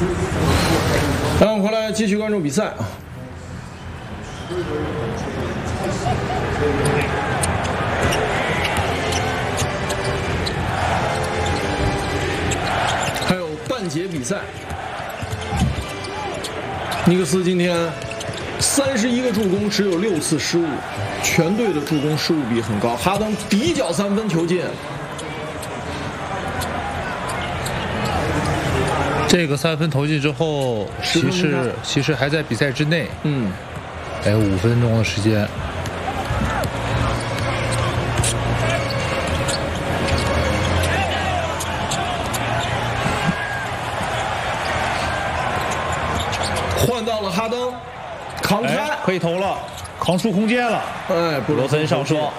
让我们回来继续关注比赛啊。还有半节比赛，尼克斯今天31个助攻，只有6次失误，全队的助攻失误比很高。哈登底角3分球进。 这个3分投进之后，骑士还在比赛之内，还有5分钟的时间。 换到了哈登，扛开， 可以投了，扛出空间了。 布罗森上双，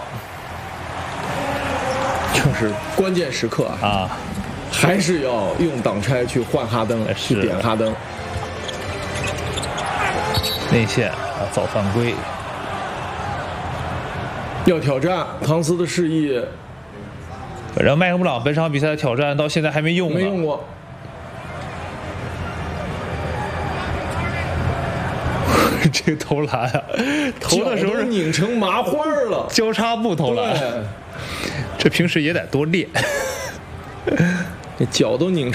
就是关键时刻啊！还是要用挡拆去换哈登，去点哈登。 内线造犯规， 要挑战唐斯的示意。 反正麦克布朗本场比赛的挑战到现在还没用过。 这个投篮啊，投的时候是拧成麻花了， 交叉步投篮。这平时也得多练。 这脚都拧